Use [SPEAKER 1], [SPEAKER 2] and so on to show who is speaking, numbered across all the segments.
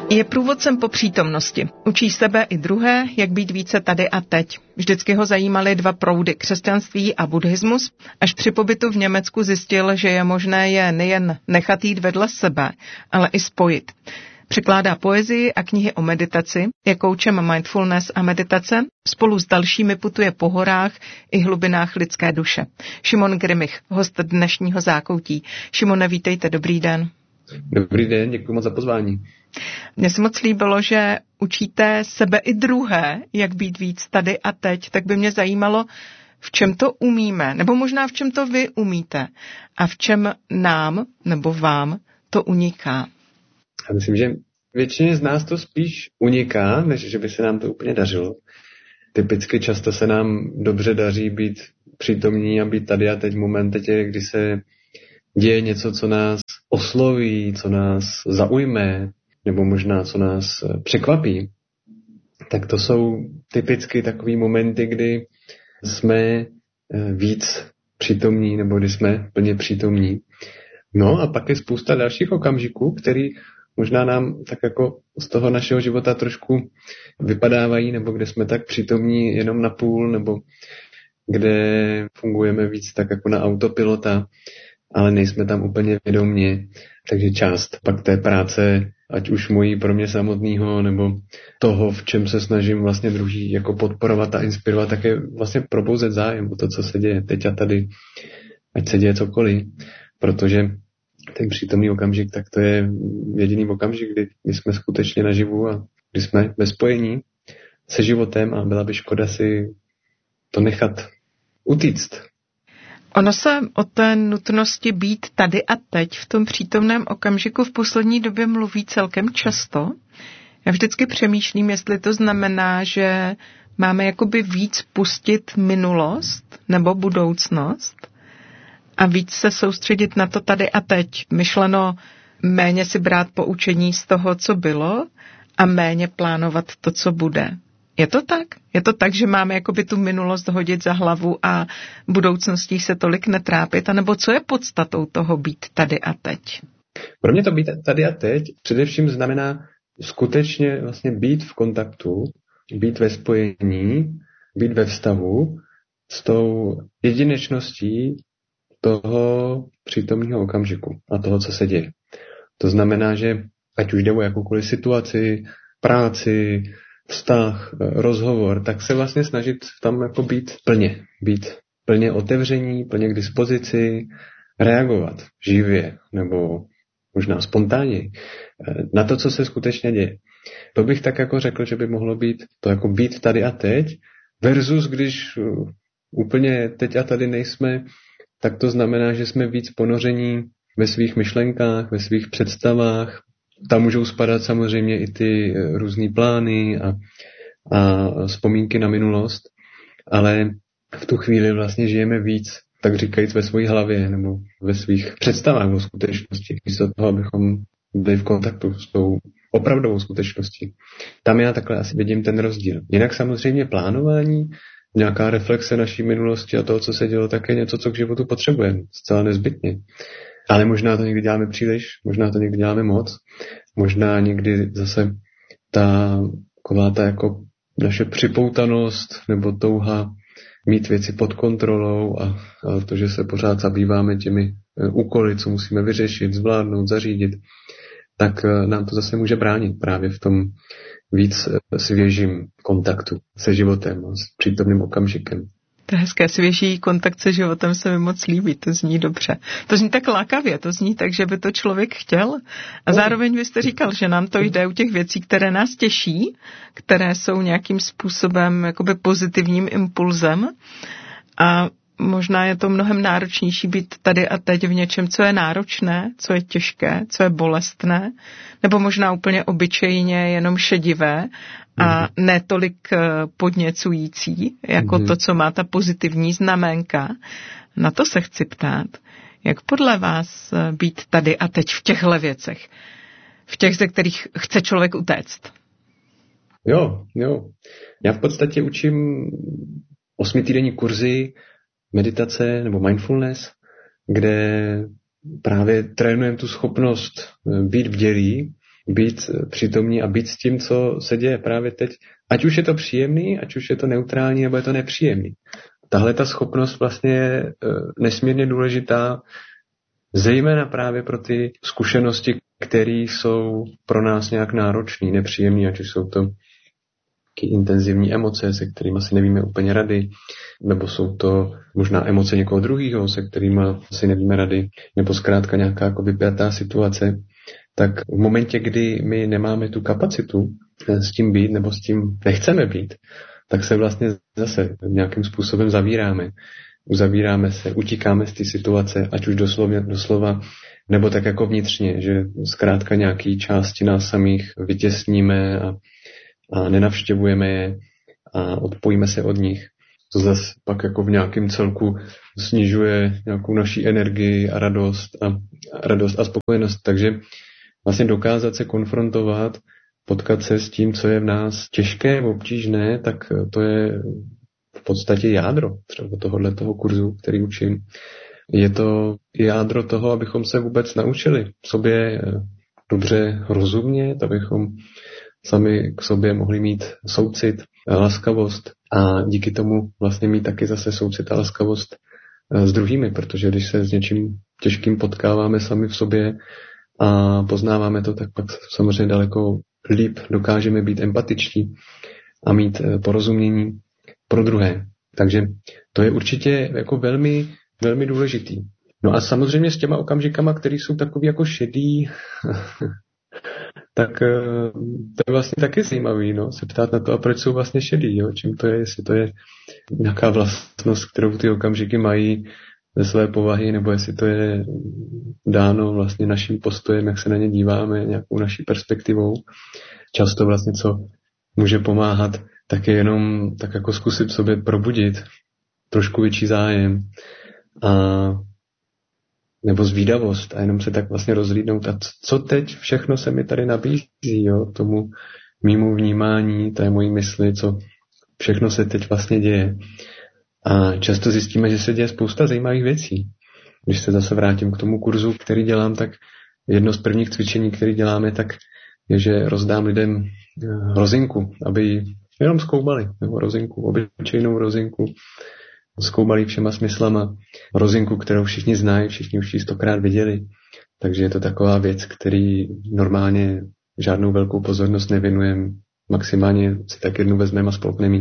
[SPEAKER 1] Je průvodcem po přítomnosti. Učí sebe i druhé, jak být více tady a teď. Vždycky ho zajímaly dva proudy, křesťanství a buddhismus. Až při pobytu v Německu zjistil, že je možné je nejen nechat jít vedle sebe, ale i spojit. Překládá poezii a knihy o meditaci, je koučem mindfulness a meditace, spolu s dalšími putuje po horách i hlubinách lidské duše. Šimon Grimich, host dnešního Zákoutí. Šimone, vítejte, dobrý den.
[SPEAKER 2] Dobrý den, děkuji moc za pozvání.
[SPEAKER 1] Mně se moc líbilo, že učíte sebe i druhé, jak být víc tady a teď, tak by mě zajímalo, v čem to umíme, nebo možná v čem to vy umíte a v čem nám nebo vám to uniká.
[SPEAKER 2] Já myslím, že většině z nás to spíš uniká, než že by se nám to úplně dařilo. Typicky často se nám dobře daří být přítomní a být tady a teď v momentě, kdy se děje něco, co nás osloví, co nás zaujme, nebo možná co nás překvapí. Tak to jsou typicky takový momenty, kdy jsme víc přítomní, nebo kdy jsme plně přítomní. No a pak je spousta dalších okamžiků, který možná nám tak jako z toho našeho života trošku vypadávají, nebo kde jsme tak přítomní jenom na půl, nebo kde fungujeme víc tak jako na autopilota, ale nejsme tam úplně vědomě. Takže část pak té práce, ať už mojí pro mě samotného, nebo toho, v čem se snažím vlastně druhý jako podporovat a inspirovat, tak je vlastně probouzet zájem o to, co se děje teď a tady, ať se děje cokoliv, protože ten přítomný okamžik, tak to je jediný okamžik, kdy jsme skutečně naživu a kdy jsme ve spojení se životem a byla by škoda si to nechat utíct.
[SPEAKER 1] Ono se o té nutnosti být tady a teď v tom přítomném okamžiku v poslední době mluví celkem často. Já vždycky přemýšlím, jestli to znamená, že máme jakoby víc pustit minulost nebo budoucnost a víc se soustředit na to tady a teď. Myšleno méně si brát poučení z toho, co bylo a méně plánovat to, co bude. Je to tak? Je to tak, že máme jakoby tu minulost hodit za hlavu a budoucností se tolik netrápit? A nebo co je podstatou toho být tady a teď?
[SPEAKER 2] Pro mě to být tady a teď především znamená skutečně vlastně být v kontaktu, být ve spojení, být ve vztahu s tou jedinečností toho přítomného okamžiku a toho, co se děje. To znamená, že ať už jde o jakoukoliv situaci, práci, vztah, rozhovor, tak se vlastně snažit tam jako být plně otevření, plně k dispozici, reagovat živě nebo možná spontánně na to, co se skutečně děje. To bych tak jako řekl, že by mohlo být to jako být tady a teď versus když úplně teď a tady nejsme, tak to znamená, že jsme víc ponoření ve svých myšlenkách, ve svých představách. Tam můžou spadat samozřejmě i ty různý plány a vzpomínky na minulost, ale v tu chvíli vlastně žijeme víc, tak říkajíc, ve své hlavě nebo ve svých představách o skutečnosti, místo toho, abychom byli v kontaktu s tou opravdovou skutečností. Tam já takhle asi vidím ten rozdíl. Jinak samozřejmě plánování, nějaká reflexe naší minulosti a toho, co se dělo, tak je něco, co k životu potřebujeme, zcela nezbytně. Ale možná to někdy děláme příliš, možná to někdy děláme moc, možná někdy zase ta jako naše připoutanost nebo touha mít věci pod kontrolou a to, že se pořád zabýváme těmi úkoly, co musíme vyřešit, zvládnout, zařídit, tak nám to zase může bránit právě v tom víc svěžím kontaktu se životem, s přítomným okamžikem.
[SPEAKER 1] To je hezké, svěží kontakt se životem se mi moc líbí, to zní dobře. To zní tak lákavě, to zní tak, že by to člověk chtěl. A zároveň vy jste říkal, že nám to jde u těch věcí, které nás těší, které jsou nějakým způsobem jakoby pozitivním impulzem. A možná je to mnohem náročnější být tady a teď v něčem, co je náročné, co je těžké, co je bolestné, nebo možná úplně obyčejně jenom šedivé a ne tolik podněcující, jako to, co má ta pozitivní znaménka. Na to se chci ptát. Jak podle vás být tady a teď v těchto věcech? V těch, ze kterých chce člověk utéct?
[SPEAKER 2] Jo. Já v podstatě učím 8týdenní kurzy meditace nebo mindfulness, kde právě trénujeme tu schopnost být bdělý být přítomní a být s tím, co se děje právě teď. Ať už je to příjemný, ať už je to neutrální, nebo je to nepříjemný. Tahle ta schopnost vlastně je nesmírně důležitá, zejména právě pro ty zkušenosti, které jsou pro nás nějak náročné, nepříjemné, ať už jsou to intenzivní emoce, se kterými si nevíme úplně rady, nebo jsou to možná emoce někoho druhého, se kterými si nevíme rady, nebo zkrátka nějaká jako vypjatá situace, tak v momentě, kdy my nemáme tu kapacitu s tím být, nebo s tím nechceme být, tak se vlastně zase nějakým způsobem zavíráme. Uzavíráme se, utíkáme z té situace, ať už doslova, nebo tak jako vnitřně, že zkrátka nějaký části nás samých vytěsníme a nenavštěvujeme je a odpojíme se od nich. To zase pak jako v nějakém celku snižuje nějakou naší energii a radost a spokojenost. Takže vlastně dokázat se konfrontovat, potkat se s tím, co je v nás těžké, obtížné, tak to je v podstatě jádro třeba toho kurzu, který učím. Je to jádro toho, abychom se vůbec naučili sobě dobře rozumět, abychom sami k sobě mohli mít soucit, laskavost a díky tomu vlastně mít taky zase soucit a laskavost s druhými, protože když se s něčím těžkým potkáváme sami v sobě a poznáváme to, tak pak samozřejmě daleko líp dokážeme být empatičtí a mít porozumění pro druhé. Takže to je určitě jako velmi, velmi důležitý. No a samozřejmě s těma okamžikama, které jsou takový jako šedý, tak to je vlastně taky zajímavý, no, se ptát na to, a proč jsou vlastně šedý, jo? Čím to je, jestli to je nějaká vlastnost, kterou ty okamžiky mají ze své povahy, nebo jestli to je dáno vlastně naším postojem, jak se na ně díváme, nějakou naší perspektivou. Často vlastně, co může pomáhat, tak je jenom tak jako zkusit sobě probudit trošku větší zájem nebo zvídavost a jenom se tak vlastně rozhlídnout. A co teď všechno se mi tady nabízí, jo, tomu mýmu vnímání, té mojí mysli, co všechno se teď vlastně děje. A často zjistíme, že se děje spousta zajímavých věcí. Když se zase vrátím k tomu kurzu, který dělám, tak jedno z prvních cvičení, které děláme, tak je, že rozdám lidem rozinku, aby ji jenom zkoumali, nebo rozinku, obyčejnou rozinku, zkoumali všema smyslama, rozinku, kterou všichni znají, všichni už ji 100krát viděli. Takže je to taková věc, který normálně žádnou velkou pozornost nevěnujeme, maximálně si tak jednu vezmeme a spolkneme.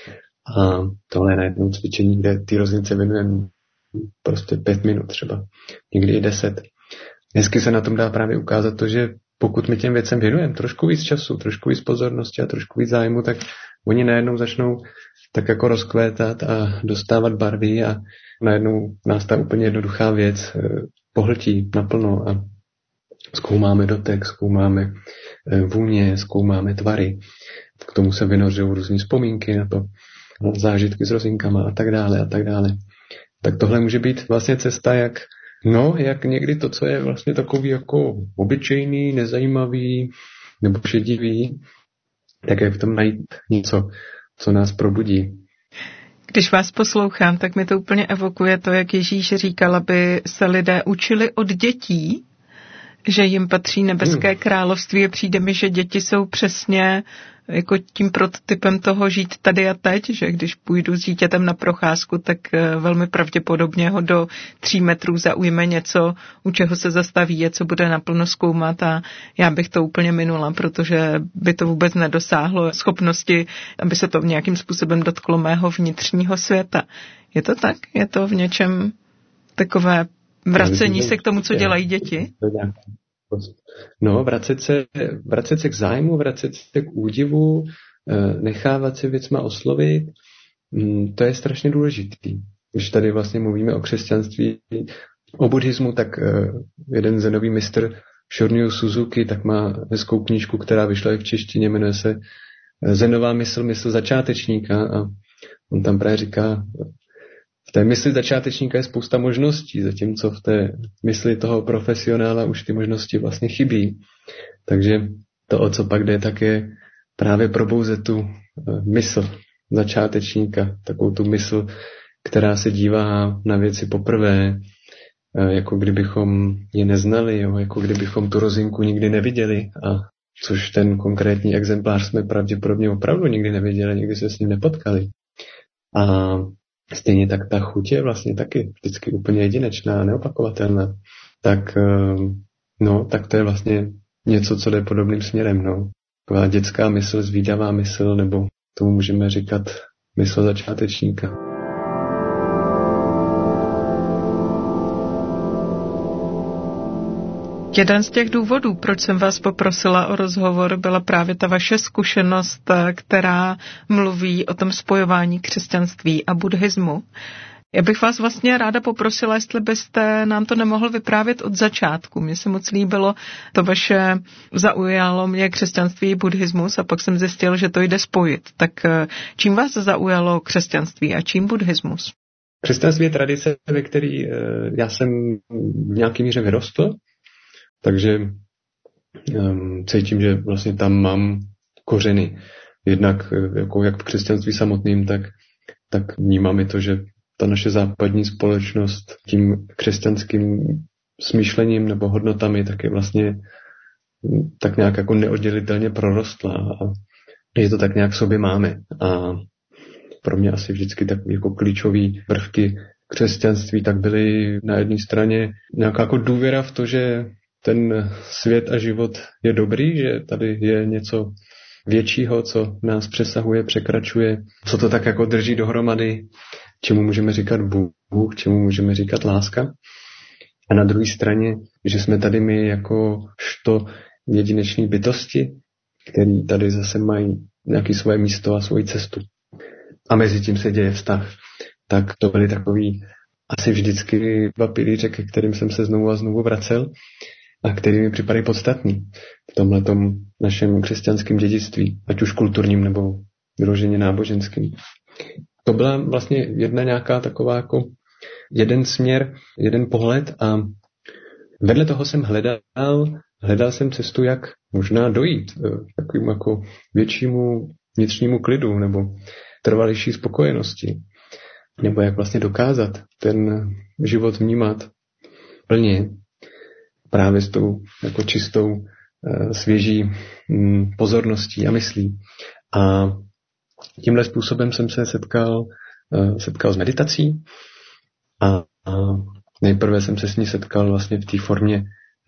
[SPEAKER 2] A tohle je na jednou cvičení, kde ty rozince věnujeme prostě 5 minut třeba, někdy i 10. Hezky se na tom dá právě ukázat to, že pokud my těm věcem věnujeme trošku víc času, trošku víc pozornosti a trošku víc zájmu, tak oni najednou začnou tak jako rozkvétat a dostávat barvy a najednou nás ta úplně jednoduchá věc pohltí naplno a zkoumáme dotek, zkoumáme vůně, zkoumáme tvary. K tomu se vynořují různý vzpomínky na to, zážitky s rozinkama a tak dále a tak dále. Tak tohle může být vlastně cesta, jak někdy to, co je vlastně takový jako obyčejný, nezajímavý nebo šedivý, tak jak v tom najít něco, co nás probudí.
[SPEAKER 1] Když vás poslouchám, tak mi to úplně evokuje to, jak Ježíš říkal, aby se lidé učili od dětí, že jim patří nebeské království a přijde mi, že děti jsou přesně jako tím prototypem toho žít tady a teď, že když půjdu s dítětem na procházku, tak velmi pravděpodobně ho do 3 metrů zaujme něco, u čeho se zastaví, co bude naplno zkoumat a já bych to úplně minula, protože by to vůbec nedosáhlo schopnosti, aby se to nějakým způsobem dotklo mého vnitřního světa. Je to tak? Je to v něčem takové vracení se k tomu, co dělají děti?
[SPEAKER 2] No, vracet se k zájmu, vracet se k údivu, nechávat si věcma oslovit, to je strašně důležitý. Když tady vlastně mluvíme o křesťanství, o buddhismu, tak jeden zenový mistr Shoryu Suzuki tak má hezkou knížku, která vyšla i v češtině, jmenuje se Zenová mysl začátečníka a on tam právě říká, v té mysli začátečníka je spousta možností, zatímco v té mysli toho profesionála už ty možnosti vlastně chybí. Takže to, o co pak jde, tak je právě probouzet tu mysl začátečníka, takovou tu mysl, která se dívá na věci poprvé, jako kdybychom je neznali, jo? Jako kdybychom tu rozinku nikdy neviděli, a což ten konkrétní exemplář jsme pravděpodobně opravdu nikdy neviděli, nikdy se s ním nepotkali. A stejně tak ta chuť je vlastně taky vždycky úplně jedinečná, neopakovatelná. Tak to je vlastně něco, co jde podobným směrem. No. Taková dětská mysl, zvídavá mysl, nebo tomu můžeme říkat mysl začátečníka.
[SPEAKER 1] Jeden z těch důvodů, proč jsem vás poprosila o rozhovor, byla právě ta vaše zkušenost, která mluví o tom spojování křesťanství a buddhismu. Já bych vás vlastně ráda poprosila, jestli byste nám to nemohl vyprávět od začátku. Mně se moc líbilo to vaše, zaujalo mě křesťanství i buddhismus a pak jsem zjistil, že to jde spojit. Tak čím vás zaujalo křesťanství a čím buddhismus?
[SPEAKER 2] Křesťanství je tradice, ve které já jsem v nějaký míře vyrostl, takže cítím, že vlastně tam mám kořeny. Jednak jako jak v křesťanství samotným, tak vnímám i to, že ta naše západní společnost tím křesťanským smýšlením nebo hodnotami taky vlastně tak nějak jako neoddělitelně prorostla a že to tak nějak v sobě máme. A pro mě asi vždycky takový jako klíčový prvky křesťanství tak byly na jedné straně nějaká jako důvěra v to, že ten svět a život je dobrý, že tady je něco většího, co nás přesahuje, překračuje, co to tak jako drží dohromady, čemu můžeme říkat Bůh, čemu můžeme říkat láska. A na druhé straně, že jsme tady my jako jedineční bytosti, který tady zase mají nějaké svoje místo a svoji cestu. A mezi tím se děje vztah. Tak to byly takový asi vždycky dva pilíře, ke kterým jsem se znovu a znovu vracel a který mi připadají podstatný v tomhletom našem křesťanském dědictví, ať už kulturním nebo vyloženě náboženským. To byla vlastně jedna nějaká taková jako jeden směr, jeden pohled a vedle toho jsem hledal jsem cestu, jak možná dojít k takovému jako většímu vnitřnímu klidu nebo trvalejší spokojenosti. Nebo jak vlastně dokázat ten život vnímat plně právě s tou jako čistou, svěží pozorností a myslí. A tímhle způsobem jsem se setkal s meditací a nejprve jsem se s ní setkal vlastně v té formě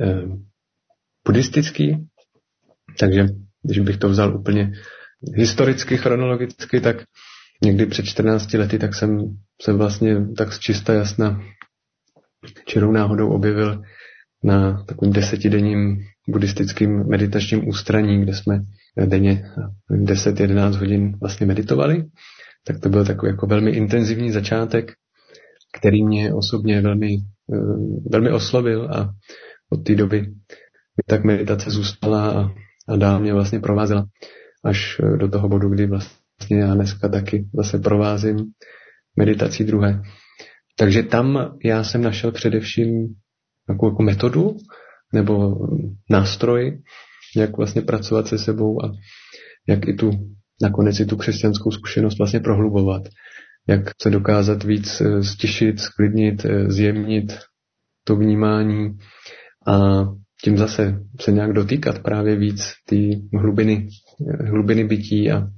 [SPEAKER 2] buddhistický, takže když bych to vzal úplně historicky, chronologicky, tak někdy před 14 lety tak jsem se vlastně tak z čista jasna čirou náhodou objevil na takovým 10denním buddhistickým meditačním ústraní, kde jsme denně 10-11 hodin vlastně meditovali. Tak to byl takový jako velmi intenzivní začátek, který mě osobně velmi oslovil a od té doby mi tak meditace zůstala a dál mě vlastně provázela až do toho bodu, kdy vlastně já dneska taky zase provázím meditací druhé. Takže tam já jsem našel především jako metodu nebo nástroj, jak vlastně pracovat se sebou a jak nakonec i tu křesťanskou zkušenost vlastně prohlubovat. Jak se dokázat víc stišit, sklidnit, zjemnit to vnímání a tím zase se nějak dotýkat právě víc té hlubiny bytí a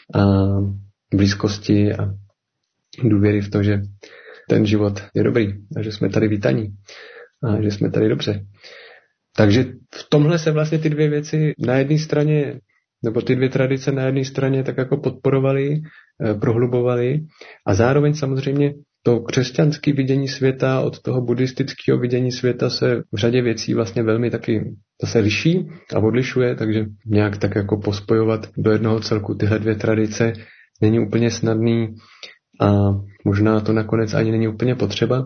[SPEAKER 2] blízkosti a důvěry v to, že ten život je dobrý a že jsme tady vítaní a že jsme tady dobře. Takže v tomhle se vlastně ty dvě věci na jedné straně, nebo ty dvě tradice na jedné straně tak jako podporovaly, prohlubovaly a zároveň samozřejmě to křesťanské vidění světa od toho buddhistického vidění světa se v řadě věcí vlastně velmi taky zase liší a odlišuje, takže nějak tak jako pospojovat do jednoho celku tyhle dvě tradice není úplně snadný a možná to nakonec ani není úplně potřeba,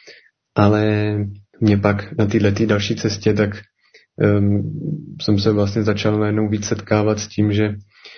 [SPEAKER 2] ale mě pak na této další cestě tak jsem se vlastně začal najednou víc setkávat s tím, že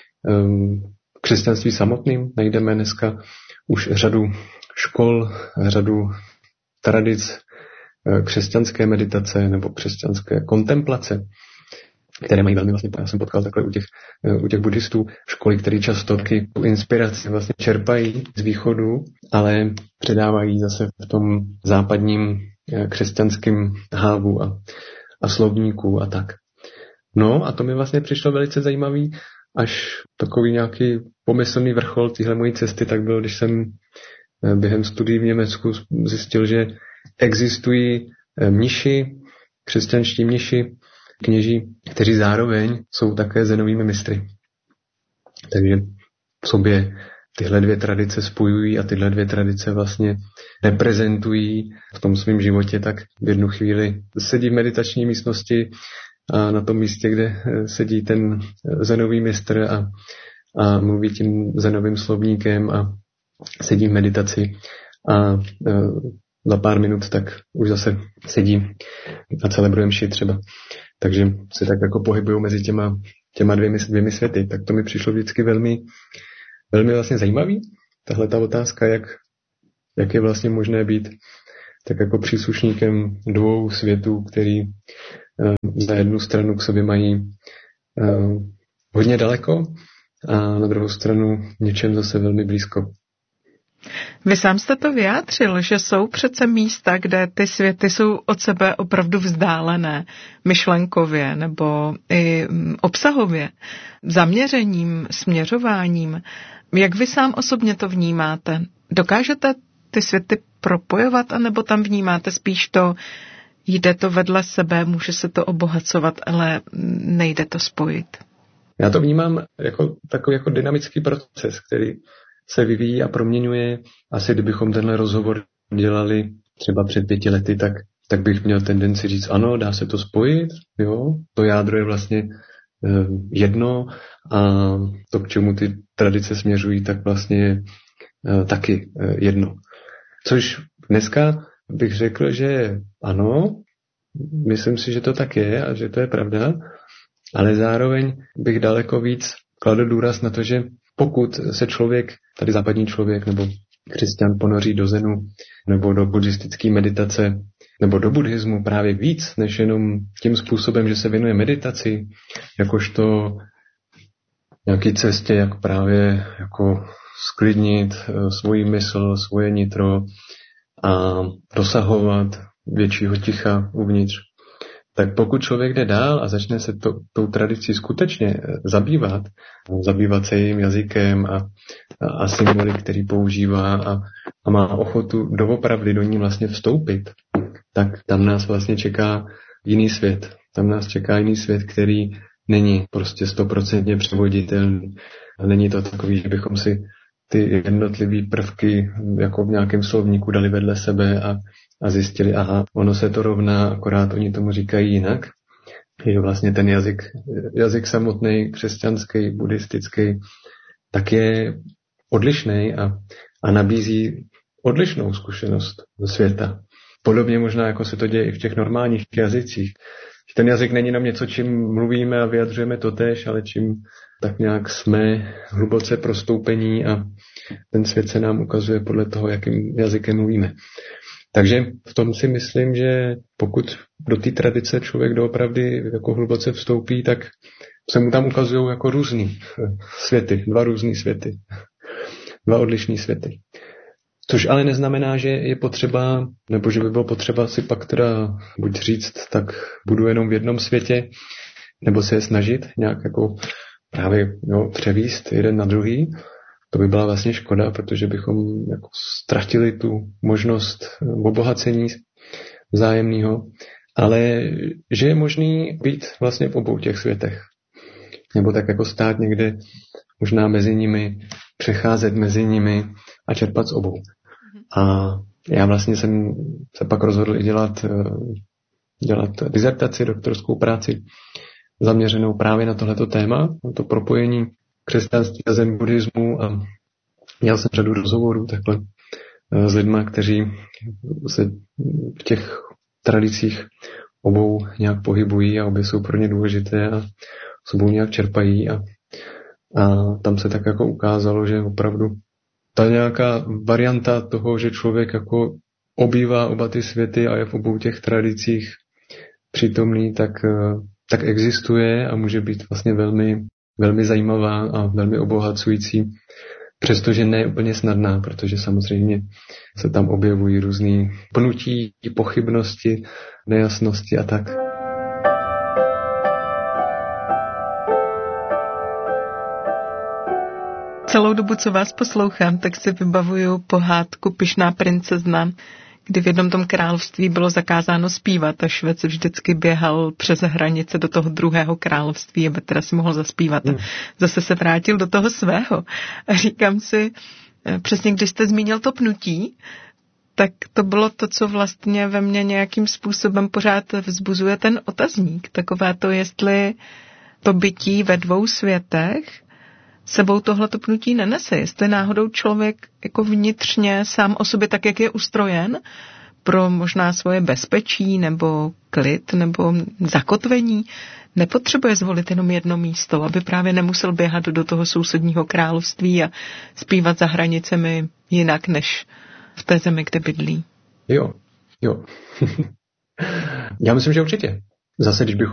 [SPEAKER 2] křesťanství samotným najdeme dneska už řadu škol, řadu tradic křesťanské meditace nebo křesťanské kontemplace, které mají velmi vlastně, já jsem potkal takhle u těch buddhistů, školy, které často taky tu inspiraci vlastně čerpají z východu, ale předávají zase v tom západním křesťanském hávu a slovníků a tak. No a to mi vlastně přišlo velice zajímavý, až takový nějaký pomyslný vrchol téhle mojí cesty, tak bylo, když jsem během studií v Německu zjistil, že existují mniši, křesťanští mniši, kněží, kteří zároveň jsou také zenovými mistry. Takže v sobě tyhle dvě tradice spojují a tyhle dvě tradice vlastně reprezentují v tom svém životě, tak v jednu chvíli sedí v meditační místnosti a na tom místě, kde sedí ten zenový mistr a mluví tím zenovým slovníkem a sedí v meditaci a za pár minut tak už zase sedí a celebruje mši třeba. Takže se tak jako pohybují mezi těma dvěmi světy. Tak to mi přišlo vždycky velmi, velmi vlastně zajímavý. Tahle ta otázka, jak je vlastně možné být tak jako příslušníkem dvou světů, který na jednu stranu k sobě mají hodně daleko a na druhou stranu něčem zase velmi blízko.
[SPEAKER 1] Vy sám jste to vyjádřil, že jsou přece místa, kde ty světy jsou od sebe opravdu vzdálené, myšlenkově nebo i obsahově, zaměřením, směřováním. Jak vy sám osobně to vnímáte? Dokážete ty světy propojovat, anebo tam vnímáte spíš to, jde to vedle sebe, může se to obohacovat, ale nejde to spojit?
[SPEAKER 2] Já to vnímám jako takový jako dynamický proces, který se vyvíjí a proměňuje. Asi kdybychom tenhle rozhovor dělali třeba před 5 lety, tak bych měl tendenci říct, ano, dá se to spojit, jo, to jádro je vlastně jedno a to, k čemu ty tradice směřují, tak vlastně taky jedno. Což dneska bych řekl, že ano, myslím si, že to tak je a že to je pravda, ale zároveň bych daleko víc kladl důraz na to, že pokud se člověk, tady západní člověk nebo křesťan ponoří do zenu nebo do buddhistické meditace nebo do buddhismu právě víc, než jenom tím způsobem, že se věnuje meditaci, jakožto nějaký cestě, jak právě jako sklidnit svoji mysl, svoje nitro a dosahovat většího ticha uvnitř. Tak pokud člověk jde dál a začne se tou tradicí skutečně zabývat se jejím jazykem a symboly, který používá a má ochotu doopravdy do ní vlastně vstoupit, tak tam nás vlastně čeká jiný svět. Tam nás čeká jiný svět, který není prostě 100% převoditelný. A není to takový, že bychom si ty jednotlivé prvky jako v nějakém slovníku dali vedle sebe a zjistili, aha, ono se to rovná, akorát oni tomu říkají jinak. Je vlastně ten jazyk samotný, křesťanský, buddhistický, tak je odlišný a nabízí odlišnou zkušenost ze světa. Podobně možná, jako se to děje i v těch normálních jazycích. Ten jazyk není nám něco, čím mluvíme a vyjadřujeme totéž, ale čím tak nějak jsme hluboce prostoupení a ten svět se nám ukazuje podle toho, jakým jazykem mluvíme. Takže v tom si myslím, že pokud do té tradice člověk doopravdy jako hluboce vstoupí, tak se mu tam ukazují jako různý světy, dva různý světy, dva odlišný světy. Což ale neznamená, že je potřeba, nebo že by bylo potřeba si pak teda buď říct, tak budu jenom v jednom světě, nebo se je snažit nějak jako právě převíst jeden na druhý. To by byla vlastně škoda, protože bychom jako ztratili tu možnost obohacení vzájemného, ale že je možný být vlastně v obou těch světech. Nebo tak jako stát někde možná mezi nimi, přecházet mezi nimi a čerpat z obou. A já vlastně jsem se pak rozhodl i dělat dizertaci, doktorskou práci zaměřenou právě na tohleto téma, na to propojení křesťanství a zen buddhismu a měl jsem řadu rozhovorů takhle s lidma, kteří se v těch tradicích obou nějak pohybují a obě jsou pro ně důležité a s obou nějak čerpají a tam se tak jako ukázalo, že opravdu ta nějaká varianta toho, že člověk jako obývá oba ty světy a je v obou těch tradicích přítomný, tak existuje a může být vlastně velmi, velmi zajímavá a velmi obohacující Přestože ne úplně snadná, protože samozřejmě se tam objevují různý pnutí, pochybnosti, nejasnosti a tak.
[SPEAKER 1] Celou dobu, co vás poslouchám, tak si vybavuju pohádku Pyšná princezna, kdy v jednom tom království bylo zakázáno zpívat a švec vždycky běhal přes hranice do toho druhého království, aby teda si mohl zaspívat. A zase se vrátil do toho svého. A říkám si, přesně když jste zmínil to pnutí, tak to bylo to, co vlastně ve mně nějakým způsobem pořád vzbuzuje ten otazník. Takové to, jestli to bytí ve dvou světech sebou tohleto pnutí nenese. Jestli náhodou člověk jako vnitřně sám o sobě tak, jak je ustrojen, pro možná svoje bezpečí nebo klid nebo zakotvení, nepotřebuje zvolit jenom jedno místo, aby právě nemusel běhat do toho sousedního království a zpívat za hranicemi jinak, než v té zemi, kde bydlí.
[SPEAKER 2] Jo. Já myslím, že určitě. Zase, když bychom